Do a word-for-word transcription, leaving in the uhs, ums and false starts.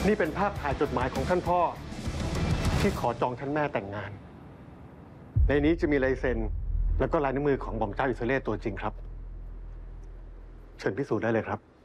นี่เป็นภาพถ่ายจดหมายของท่านพ่อที่ขอจองท่านแม่แต่งงานในนี้จะมีลายเซ็นแล้วก็ลายนิ้วมือของหม่อมเจ้าอิสราเอลตัวจริงครับเชิญพิสูจน์ได้เลยครับ